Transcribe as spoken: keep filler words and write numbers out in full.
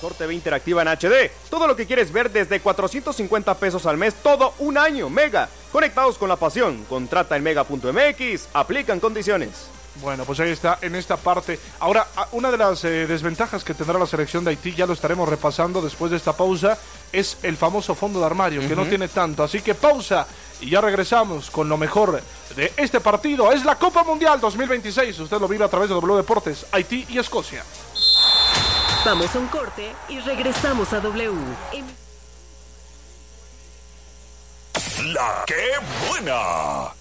mejor T V interactiva en H D. Todo lo que quieres ver desde cuatrocientos cincuenta pesos al mes, todo un año. Mega, conectados con la pasión. Contrata en mega punto m x, aplican condiciones. Bueno, pues ahí está, en esta parte. Ahora, una de las eh, desventajas que tendrá la selección de Haití, ya lo estaremos repasando después de esta pausa, es el famoso fondo de armario, uh-huh. que no tiene tanto. Así que pausa y ya regresamos con lo mejor de este partido. Es la Copa Mundial dos mil veintiséis. Usted lo vive a través de W Deportes, Haití y Escocia. Vamos a un corte y regresamos a W. La que buena.